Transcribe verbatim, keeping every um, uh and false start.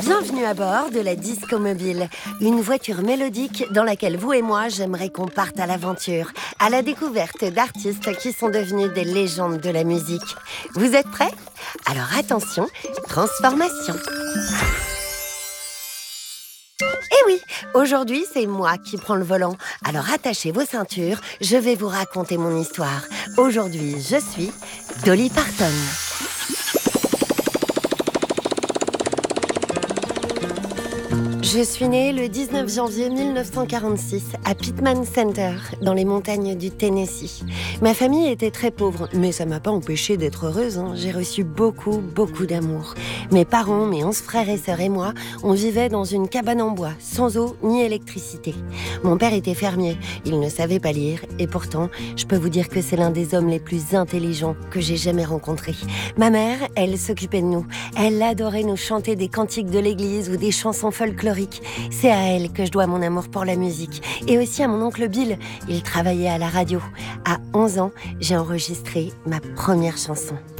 Bienvenue à bord de la Disco Mobile, une voiture mélodique dans laquelle vous et moi, j'aimerais qu'on parte à l'aventure, à la découverte d'artistes qui sont devenus des légendes de la musique. Vous êtes prêts? Alors attention, transformation. Eh oui, aujourd'hui c'est moi qui prends le volant. Alors attachez vos ceintures, je vais vous raconter mon histoire. Aujourd'hui, je suis Dolly Parton. Je suis née le dix-neuf janvier mille neuf cent quarante-six à Pittman Center, dans les montagnes du Tennessee. Ma famille était très pauvre, mais ça m'a pas empêchée d'être heureuse. Hein. J'ai reçu beaucoup, beaucoup d'amour. Mes parents, mes onze frères et sœurs et moi, on vivait dans une cabane en bois, sans eau ni électricité. Mon père était fermier, il ne savait pas lire, et pourtant, je peux vous dire que c'est l'un des hommes les plus intelligents que j'ai jamais rencontrés. Ma mère, elle s'occupait de nous. Elle adorait nous chanter des cantiques de l'église ou des chansons folkloriques. C'est à elle que je dois mon amour pour la musique. Et aussi à mon oncle Bill. Il travaillait à la radio. À onze ans, j'ai enregistré ma première chanson.